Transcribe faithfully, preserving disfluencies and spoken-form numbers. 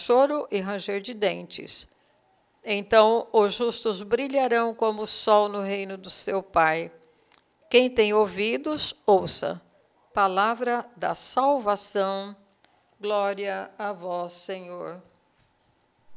choro e ranger de dentes. Então os justos brilharão como o sol no reino do seu Pai. Quem tem ouvidos, ouça. Palavra da salvação. Glória a vós, Senhor.